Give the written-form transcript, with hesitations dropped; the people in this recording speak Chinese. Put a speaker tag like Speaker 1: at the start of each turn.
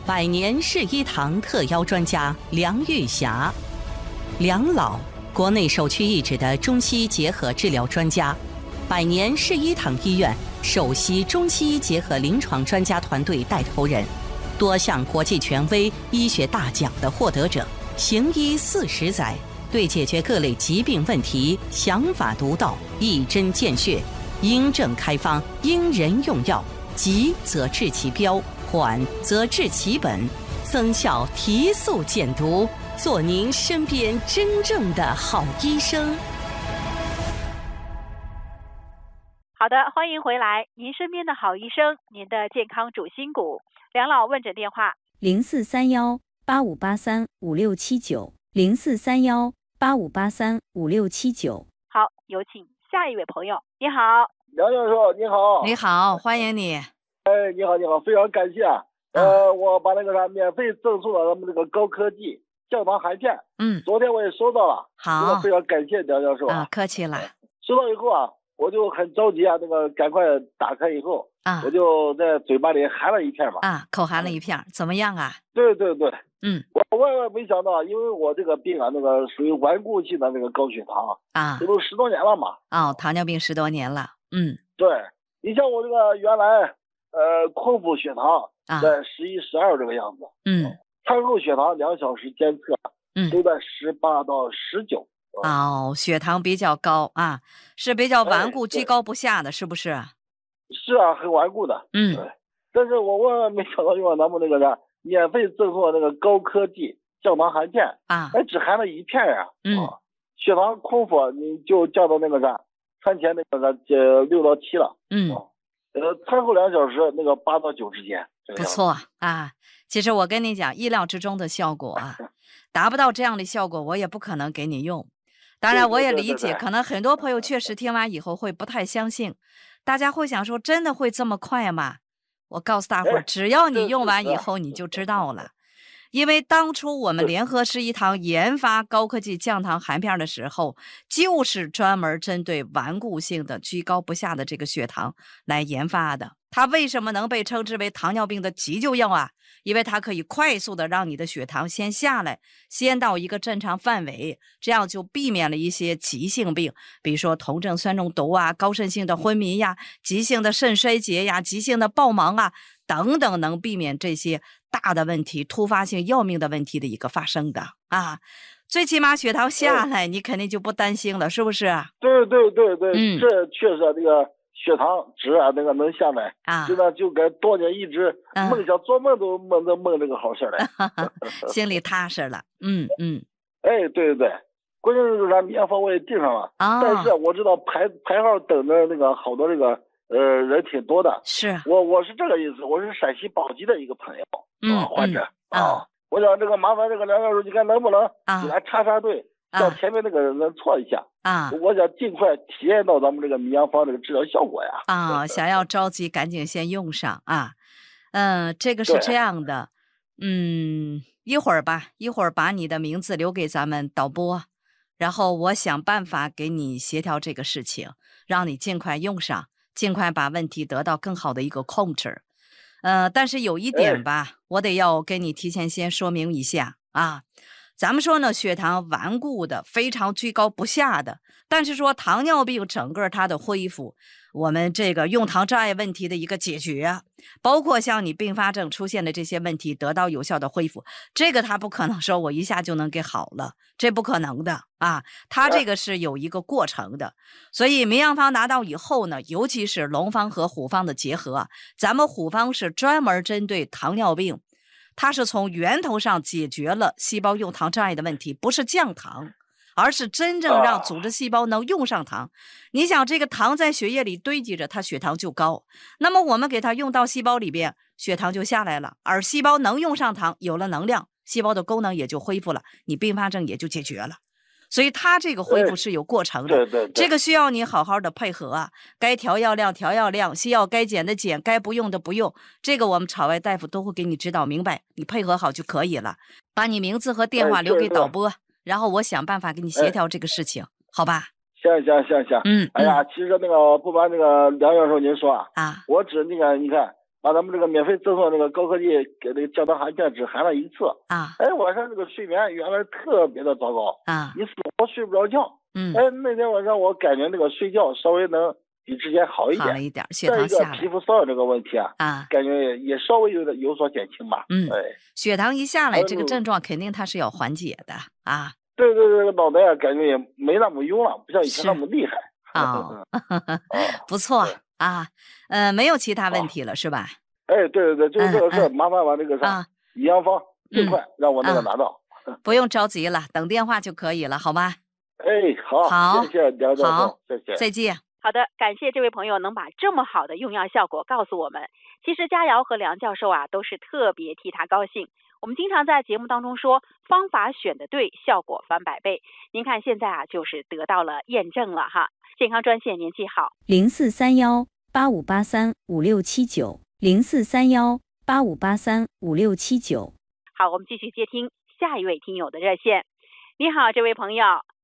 Speaker 1: 百年世医堂特邀专家梁玉霞。梁老，国内首屈一指的中西医结合治疗专家，百年世医堂医院首席中西医结合临床专家团队带头人，多项国际权威医学大奖的获得者，行医40载，对解决各类疾病问题想法独到，一针见血，因症开方，因人用药，急则治其标，缓则治其本，增效提速减毒，做您身边真正的好医生。
Speaker 2: 好的，欢迎回来，您身边的好医生，您的健康主心骨。梁老问诊电话
Speaker 3: 043185835679，043185835679。
Speaker 2: 好，有请下一位朋友。你好，
Speaker 4: 梁教授，你好。
Speaker 3: 你好，欢迎你。
Speaker 4: 哎，你好，你好，非常感谢啊。我把那个啥免费赠送了咱们这个高科技降糖含片。昨天我也收到了。
Speaker 3: 好，
Speaker 4: 非常感谢梁教授啊。
Speaker 3: 客气了。
Speaker 4: 收到以后啊，我就很着急啊，那个赶快打开以后我就在嘴巴里含了一片嘛。
Speaker 3: 口含了一片，怎么样啊？
Speaker 4: 对对对。我也没想到，因为我这个病啊，那个属于顽固性的那个高血糖这都10多年了嘛。
Speaker 3: 糖尿病10多年了。
Speaker 4: 对，你像我这个原来空腹血糖在11、12这个样子。餐后血糖2小时监测都在18到19。
Speaker 3: 血糖比较高啊，是比较顽固，居高不下的，是不是？
Speaker 4: 是啊，很顽固的。对。但是我没想到用了咱们那个啥免费赠送的那个高科技降糖含片只含了一片呀。血糖空腹你就降到那个啥餐前那个啥6到7了。餐后2小时那个8到9之间。
Speaker 3: 不错啊。其实我跟你讲，意料之中的效果啊，达不到这样的效果，我也不可能给你用。当然我也理解，可能很多朋友确实听完以后会不太相信，大家会想说真的会这么快吗？我告诉大伙儿，只要你用完以后你就知道了。因为当初我们联合世医堂研发高科技降糖含片的时候，就是专门针对顽固性的居高不下的这个血糖来研发的。它为什么能被称之为糖尿病的急救药啊？因为它可以快速的让你的血糖先下来，先到一个正常范围，这样就避免了一些急性病，比如说酮症酸中毒啊、高渗性的昏迷呀、急性的肾衰竭呀、急性的暴盲啊等等，能避免这些大的问题、突发性要命的问题的一个发生的啊。最起码血糖下来你肯定就不担心了，是不是？
Speaker 4: 对对对对。这确实这个血糖值那个能下来真的就跟多年一直梦想做梦都梦这个好事来。
Speaker 3: 心里踏实了。
Speaker 4: 哎，对对对，关键是啥棉花我也订上了。但是我知道排号等着那个好多这个人挺多的。
Speaker 3: 是
Speaker 4: 我是这个意思，我是陕西宝鸡的一个朋友患者我想这个麻烦这个梁教授，你看能不能给他插队，让前面那个人能错一下我想尽快体验到咱们这个米阳方这个治疗效果呀。
Speaker 3: 想要着急赶紧先用上这个是这样的。一会儿把你的名字留给咱们导播，然后我想办法给你协调这个事情，让你尽快用上，尽快把问题得到更好的一个控制。但是有一点吧，我得要跟你提前先说明一下咱们说呢，血糖顽固的非常居高不下的，但是说糖尿病整个它的恢复，我们这个用糖障碍问题的一个解决，包括像你并发症出现的这些问题得到有效的恢复，这个它不可能说我一下就能给好了，这不可能的它这个是有一个过程的。所以民药方拿到以后呢，尤其是龙方和虎方的结合咱们虎方是专门针对糖尿病，它是从源头上解决了细胞用糖障碍的问题，不是降糖，而是真正让组织细胞能用上糖。你想这个糖在血液里堆积着，它血糖就高，那么我们给它用到细胞里边，血糖就下来了，而细胞能用上糖，有了能量，细胞的功能也就恢复了，你并发症也就解决了。所以它这个恢复是有过程的。这个需要你好好的配合该调药量调药量，西药该减的减，该不用的不用，这个我们场外大夫都会给你指导明白，你配合好就可以了。把你名字和电话留给导播，然后我想办法给你协调这个事情，好吧？
Speaker 4: 行。哎呀，其实那个不瞒那个梁教授您说我指那个你看把咱们这个免费赠送这个高科技给这个降糖含片只含了1次
Speaker 3: 啊，
Speaker 4: 晚上这个睡眠原来特别的糟糕
Speaker 3: 啊，
Speaker 4: 一死活睡不着觉，那天晚上我感觉那个睡觉稍微能比之前好一点，
Speaker 3: 血糖下来，
Speaker 4: 皮肤瘙痒这个问题感觉也稍微有所减轻吧，
Speaker 3: 血糖一下来，这个症状肯定它是要缓解的啊。
Speaker 4: 对，脑袋感觉也没那么晕了，不像以前那么厉害。
Speaker 3: 不错啊，没有其他问题了是吧？
Speaker 4: 对，就是这个事，麻烦把这个营养方尽快让我那个拿到。
Speaker 3: 不用着急了，等电话就可以了，好吗？
Speaker 4: 好，谢谢梁教授，谢谢，
Speaker 3: 再见。
Speaker 2: 好的，感谢这位朋友能把这么好的用药效果告诉我们。其实佳瑶和梁教授都是特别替他高兴。我们经常在节目当中说，方法选得对，效果翻100倍。您看现在就是得到了验证了哈。健康专线您记好
Speaker 5: 043185835679，043185835679。
Speaker 2: 好，我们继续接听下一位听友的热线。你好，这位朋友。